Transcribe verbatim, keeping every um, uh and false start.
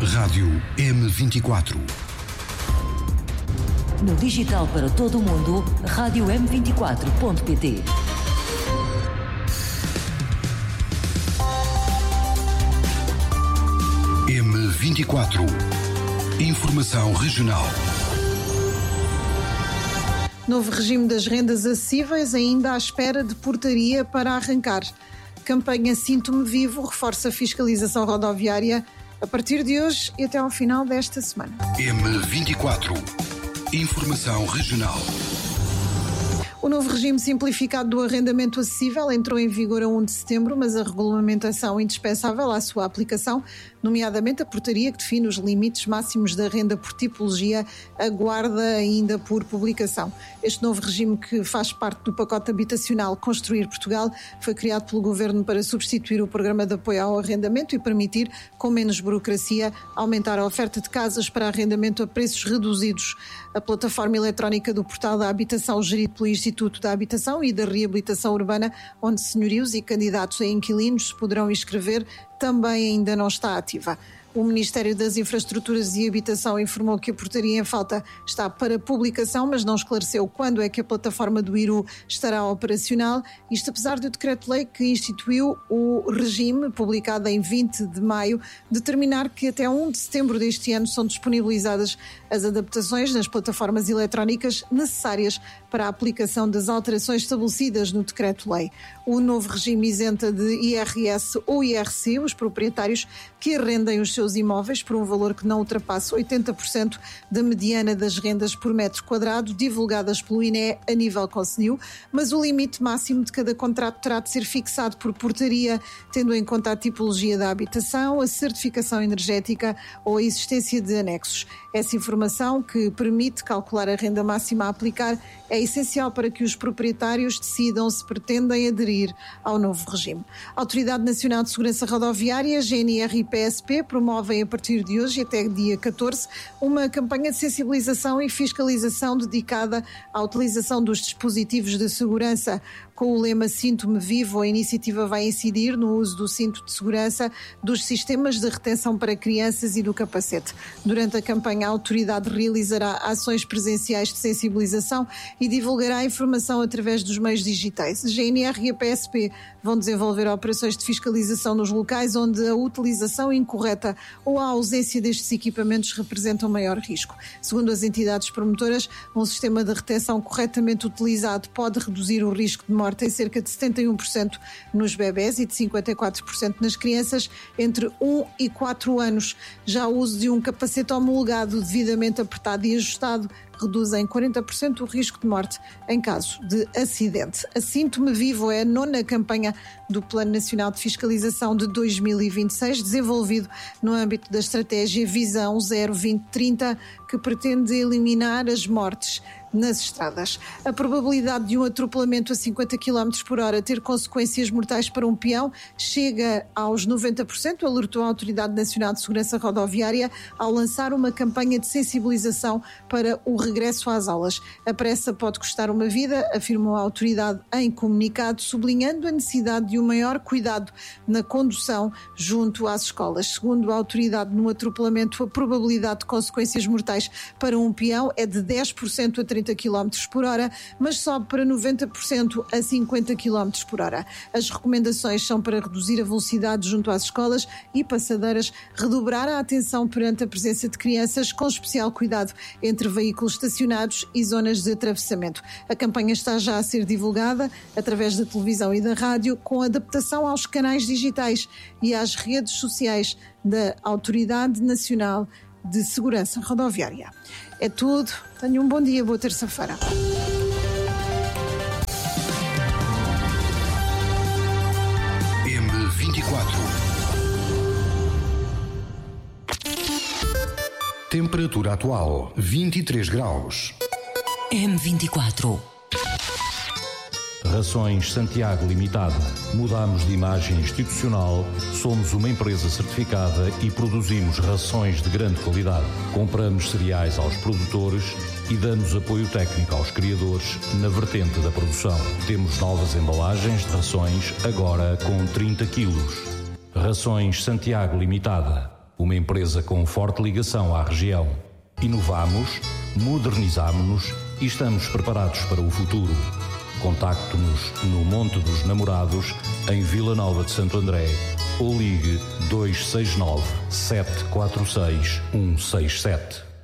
Rádio M vinte e quatro. No digital para todo o mundo, rádio m vinte e quatro ponto pt. M vinte e quatro. Informação regional. Novo regime das rendas acessíveis ainda à espera de portaria para arrancar. Campanha Sinto-me Vivo reforça a fiscalização rodoviária a partir de hoje e até ao final desta semana. M vinte e quatro. Informação regional. O novo regime simplificado do arrendamento acessível entrou em vigor a primeiro de setembro, mas a regulamentação indispensável à sua aplicação, nomeadamente a portaria que define os limites máximos da renda por tipologia, aguarda ainda por publicação. Este novo regime, que faz parte do pacote habitacional Construir Portugal, foi criado pelo Governo para substituir o programa de apoio ao arrendamento e permitir, com menos burocracia, aumentar a oferta de casas para arrendamento a preços reduzidos. A plataforma eletrónica do Portal da Habitação, gerido pelo Instituto da Habitação e da Reabilitação Urbana, onde senhorios e candidatos a inquilinos se poderão inscrever, também ainda não está ativa. O Ministério das Infraestruturas e Habitação informou que a portaria em falta está para publicação, mas não esclareceu quando é que a plataforma do I R U estará operacional, isto apesar do decreto-lei que instituiu o regime, publicado em vinte de maio, determinar que até primeiro de setembro deste ano são disponibilizadas as adaptações nas plataformas eletrónicas necessárias para a aplicação das alterações estabelecidas no decreto-lei. O novo regime isenta de I R S ou I R C os proprietários que arrendem os seus imóveis por um valor que não ultrapasse oitenta por cento da mediana das rendas por metro quadrado divulgadas pelo I N E a nível concelhio, mas o limite máximo de cada contrato terá de ser fixado por portaria, tendo em conta a tipologia da habitação, a certificação energética ou a existência de anexos. Essa informação, que permite calcular a renda máxima a aplicar, é essencial para que os proprietários decidam se pretendem aderir ao novo regime. A Autoridade Nacional de Segurança Rodoviária, G N R e P S P, promovem a partir de hoje até dia catorze uma campanha de sensibilização e fiscalização dedicada à utilização dos dispositivos de segurança. Com o lema Sinto-me Vivo, a iniciativa vai incidir no uso do cinto de segurança, dos sistemas de retenção para crianças e do capacete. Durante a campanha, a autoridade realizará ações presenciais de sensibilização e divulgará a informação através dos meios digitais. A G N R e a P S P vão desenvolver operações de fiscalização nos locais onde a utilização incorreta ou a ausência destes equipamentos representam maior risco. Segundo as entidades promotoras, um sistema de retenção corretamente utilizado pode reduzir o risco de morte em cerca de setenta e um por cento nos bebés e de cinquenta e quatro por cento nas crianças entre um e quatro anos. Já o uso de um capacete homologado, devidamente apertado e ajustado, reduz em quarenta por cento o risco de morte em caso de acidente. A Sinto-me Vivo é a nona campanha do Plano Nacional de Fiscalização de dois mil e vinte e seis, desenvolvido no âmbito da estratégia Visão zero vinte trinta, que pretende eliminar as mortes nas estradas. A probabilidade de um atropelamento a cinquenta quilómetros por hora ter consequências mortais para um peão chega aos noventa por cento, alertou a Autoridade Nacional de Segurança Rodoviária ao lançar uma campanha de sensibilização para o regresso às aulas. A pressa pode custar uma vida, afirmou a autoridade em comunicado, sublinhando a necessidade de um maior cuidado na condução junto às escolas. Segundo a autoridade, no atropelamento, a probabilidade de consequências mortais para um peão é de dez por cento a trinta quilómetros por hora, mas sobe para noventa por cento a cinquenta quilómetros por hora. As recomendações são para reduzir a velocidade junto às escolas e passadeiras, redobrar a atenção perante a presença de crianças, com especial cuidado entre veículos estacionados e zonas de atravessamento. A campanha está já a ser divulgada através da televisão e da rádio, com adaptação aos canais digitais e às redes sociais da Autoridade Nacional de Segurança Rodoviária. É tudo. Tenha um bom dia, boa terça-feira. M vinte e quatro. Temperatura atual vinte e três graus. M vinte e quatro. Rações Santiago Limitada. Mudamos de imagem institucional, somos uma empresa certificada e produzimos rações de grande qualidade. Compramos cereais aos produtores e damos apoio técnico aos criadores na vertente da produção. Temos novas embalagens de rações, agora com trinta quilos. Rações Santiago Limitada. uma empresa com forte ligação à região. Inovamos, modernizamos-nos e estamos preparados para o futuro. Contacte-nos no Monte dos Namorados, em Vila Nova de Santo André, ou ligue dois seis nove, sete quatro seis, um seis sete.